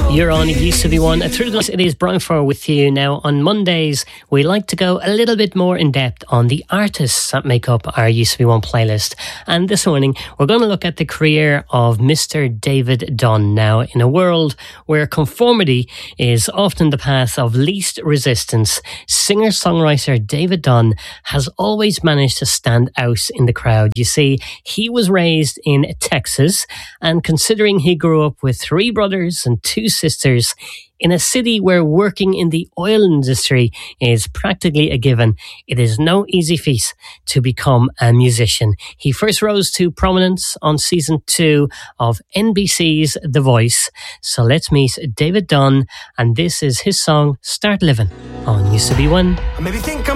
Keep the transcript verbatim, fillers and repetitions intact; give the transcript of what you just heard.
You're on It Used to Be One. Through this, it is Brian Farr with you. Now, on Mondays, we like to go a little bit more in depth on the artists that make up our Used to Be One playlist. And this morning, we're going to look at the career of Mister David Dunn. Now, in a world where conformity is often the path of least resistance, singer-songwriter David Dunn has always managed to stand out in the crowd. You see, he was raised in Texas, and considering he grew up with three brothers and two sisters in a city where working in the oil industry is practically a given, it is no easy feat to become a musician. He first rose to prominence on season two of N B C's The Voice. So let's meet David Dunn, and this is his song Start Living on Used to Be One. Maybe think I'm